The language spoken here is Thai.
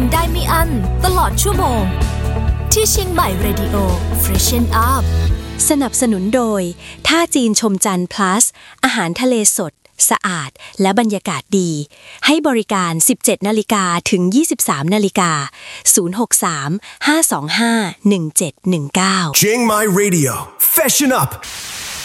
ได้ไม่อั้นตลอดชั่วโมงที่เชียงใหม่ Radio Freshen Up สนับสนุนโดยท่าจีนชมจันทร์ plus อาหารทะเลสดสะอาดและบรรยากาศดีให้บริการ 17:00 นถึง 23:00 น063 525 1719 Chiang Mai Radio Freshen Up